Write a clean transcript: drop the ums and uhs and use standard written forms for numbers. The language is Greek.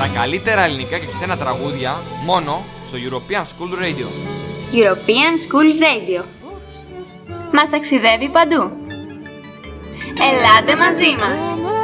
Τα καλύτερα ελληνικά και ξένα τραγούδια μόνο στο European School Radio. European School Radio. Μας ταξιδεύει παντού. Ελάτε μαζί μας!